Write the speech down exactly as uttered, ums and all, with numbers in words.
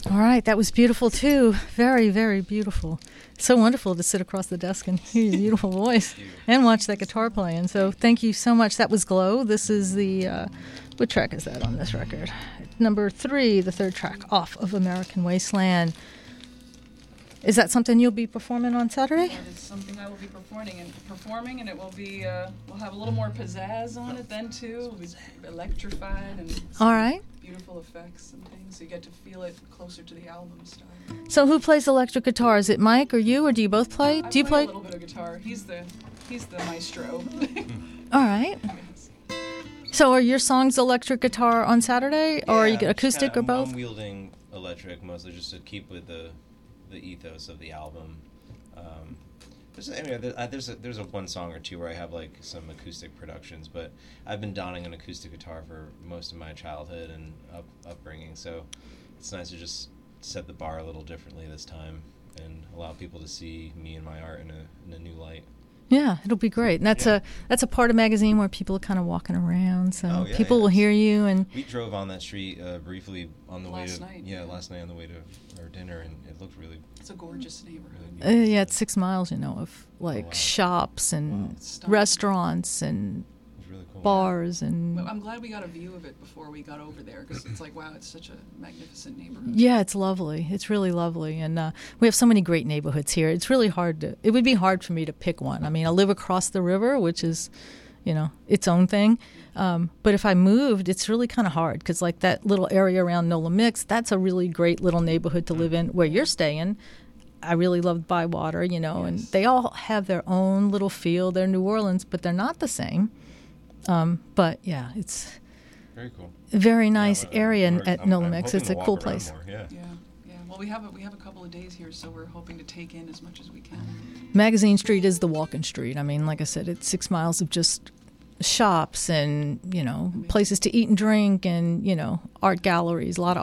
All right, that was beautiful too. Very, very beautiful. So wonderful to sit across the desk and hear your beautiful voice and watch that guitar playing. So thank you so much. That was Glow. This is the, uh, what track is that on this record? Number three, the third track off of American Wasteland. Is that something you'll be performing on Saturday? That is something I will be performing, and performing, and it will be. Uh, we'll have a little more pizzazz on it then too. We'll be electrified and all right, beautiful effects and things, so you get to feel it closer to the album style. So who plays electric guitar? Is it Mike or you, or do you both play? I do you play, play a little bit of guitar? He's the he's the maestro. All right. Yes. So are your songs electric guitar on Saturday, or yeah, are you get acoustic kinda, or I'm, both? I'm wielding electric mostly just to keep with the the ethos of the album. Um, there's, I mean, there, there's a, there's a one song or two where I have like some acoustic productions, but I've been donning an acoustic guitar for most of my childhood and up, upbringing, so it's nice to just set the bar a little differently this time and allow people to see me and my art in a in a new light. Yeah, it'll be great. And that's Yeah. a that's a part of magazine where people are kind of walking around, so Oh, yeah, people yeah. will hear you. And We drove on that street uh, briefly on the Last way to night, yeah, yeah. last night on the way to our dinner, and it looked really It's a gorgeous neighborhood. really uh, yeah, it's six miles, you know, of like wow. shops and Wow. Stunning. restaurants and it was really cool. bars and Well, I'm glad we got a view of it before we got over there, because it's like, wow, it's such a magnificent neighborhood. yeah, it's lovely. It's really lovely, and uh, we have so many great neighborhoods here. It's really hard to. It would be hard for me to pick one. I mean, I live across the river, which is, you know, its own thing. Um, but if I moved, it's really kind of hard because, like that little area around Nola Mix, that's a really great little neighborhood to live in. Where you're staying, I really love Bywater, you know, and Yes. they all have their own little feel. They're New Orleans, but they're not the same. Um, but yeah, it's Very cool. a very nice Yeah, I'm- area I'm- in- at I'm- Nola I'm Mix. hoping It's to a walk cool around place. more, Yeah. Yeah, yeah. Well, we have a, we have a couple of days here, so we're hoping to take in as much as we can. Magazine Street is the walking street. I mean, like I said, it's six miles of just shops and, you know, places to eat and drink and, you know, art galleries, a lot of